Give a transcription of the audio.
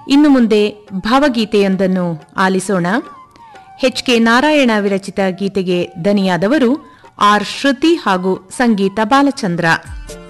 ಇನ್ನು ಮುಂದೆ ಭಾವಗೀತೆಯೊಂದನ್ನು ಆಲಿಸೋಣ. ಎಚ್.ಕೆ. ನಾರಾಯಣ ವಿರಚಿತ ಗೀತೆಗೆ ದನಿಯಾದವರು ಆರ್. ಶ್ರುತಿ ಹಾಗೂ ಸಂಗೀತ ಬಾಲಚಂದ್ರ.